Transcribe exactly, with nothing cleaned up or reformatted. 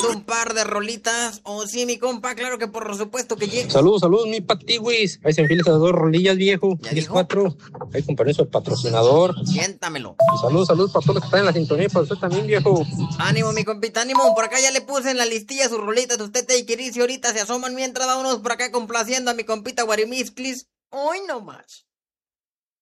pidiendo un par de rolitas. ¿O sí, mi compa? Claro que por supuesto que llega. Salud, salud, mi patiwis. Ahí se enfiles a dos rolillas, viejo. ¿Ya diez dijo? cuatro. Ahí con permiso del patrocinador. Siéntamelo. Y salud, salud para todos los que están en la sintonía, para usted también, viejo. Ánimo, mi compita, ánimo. Por acá ya le puse en la listilla sus rolitas. Usted te quiere y ahorita se asoman mientras vámonos por acá complaciendo a mi compita Guarimisclis. Hoy no más.